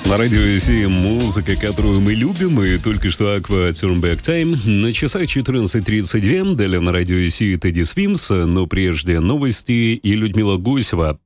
На радио Си музыка, которую мы любим, и только что Aqua Turn Back Time. На часах 14:32. Далее на радио Си Тедди Свимс, но прежде новости и Людмила Гусева.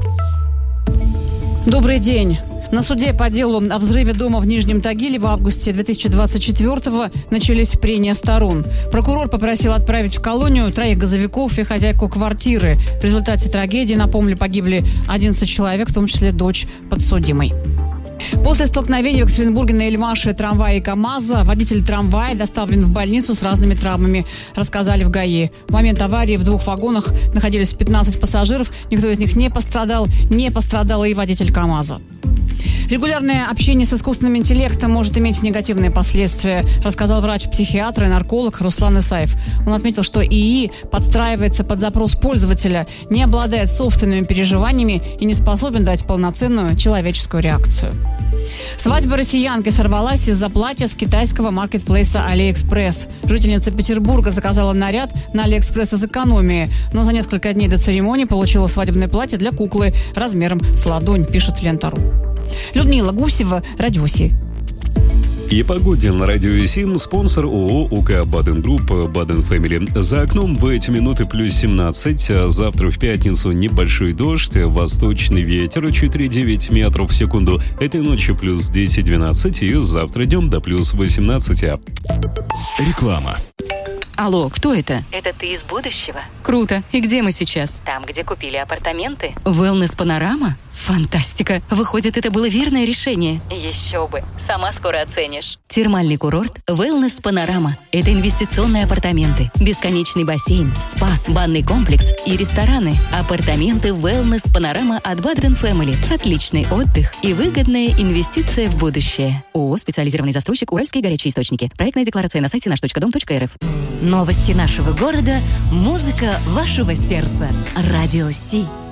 Добрый день. На суде по делу о взрыве дома в Нижнем Тагиле в августе 2024-го начались прения сторон. Прокурор попросил отправить в колонию 3 газовиков и хозяйку квартиры. В результате трагедии, напомню, погибли 11 человек, в том числе дочь подсудимой. После столкновения в Екатеринбурге на Эльмаше трамвая и КамАЗа водитель трамвая доставлен в больницу с разными травмами, рассказали в ГАИ. В момент аварии в 2 вагонах находились 15 пассажиров, никто из них не пострадал и водитель КамАЗа. Регулярное общение с искусственным интеллектом может иметь негативные последствия, рассказал врач-психиатр и нарколог Руслан Исаев. Он отметил, что ИИ подстраивается под запрос пользователя, не обладает собственными переживаниями и не способен дать полноценную человеческую реакцию. Свадьба россиянки сорвалась из-за платья с китайского маркетплейса AliExpress. Жительница Петербурга заказала наряд на AliExpress из экономии, но за несколько дней до церемонии получила свадебное платье для куклы размером с ладонь, пишет Лента.ру. Людмила Гусева, Радио Си. И погоде на радио Сим спонсор ООО УК Баден Групп Баден Фэмили. За окном в эти минуты плюс 17, а завтра в пятницу небольшой дождь, восточный ветер 4,9 метров в секунду. Этой ночью плюс 10-12 и завтра днем до плюс 18. Реклама. Алло, кто это? Это ты из будущего? Круто. И где мы сейчас? Там, где купили апартаменты. Wellness Панорама? Фантастика. Выходит, это было верное решение. Еще бы. Сама скоро оценишь. Термальный курорт Wellness Панорама. Это инвестиционные апартаменты, бесконечный бассейн, спа, банный комплекс и рестораны. Апартаменты Wellness Панорама от Badden Family. Отличный отдых и выгодная инвестиция в будущее. ООО «Специализированный застройщик Уральские горячие источники». Проектная декларация на сайте наш.дом.рф. Новости нашего города, музыка вашего сердца. Радио Си.